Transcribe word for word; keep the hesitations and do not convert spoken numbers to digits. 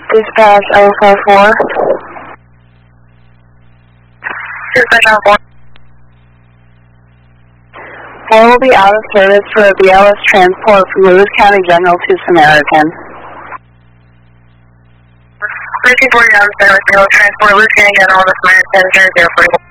Dispatch oh five four. Dispatch oh four. four will be out of service for a B L S transport from Lewis County General to Samaritan. thirteen forty out of service, B L S transport, Lewis County General to Samaritan, zero zero forty-one.